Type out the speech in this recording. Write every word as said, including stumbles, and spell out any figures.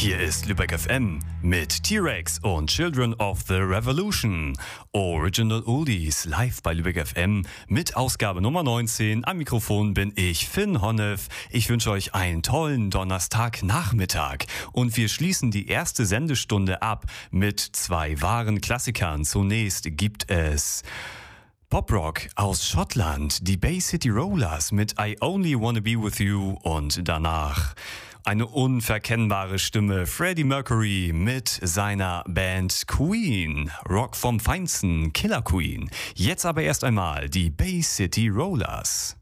Hier ist Lübeck F M mit T-Rex und Children of the Revolution. Original Oldies live bei Lübeck F M mit Ausgabe Nummer neunzehn. Am Mikrofon bin ich, Finn Honnef. Ich wünsche euch einen tollen Donnerstagnachmittag. Und wir schließen die erste Sendestunde ab mit zwei wahren Klassikern. Zunächst gibt es Poprock aus Schottland, die Bay City Rollers mit I Only Wanna Be With You und danach eine unverkennbare Stimme, Freddie Mercury mit seiner Band Queen. Rock vom Feinsten, Killer Queen. Jetzt aber erst einmal die Bay City Rollers.